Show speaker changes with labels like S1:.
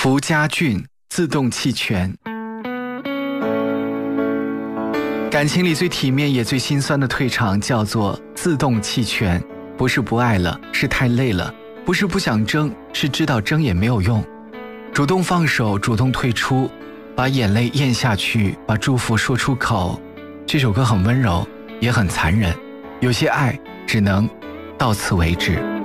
S1: 福家俊自动弃权。感情里最体面也最心酸的退场叫做自动弃权，不是不爱了，是太累了，不是不想争，是知道争也没有用。主动放手，主动退出，把眼泪咽下去，把祝福说出口。这首歌很温柔，也很残忍，有些爱只能到此为止。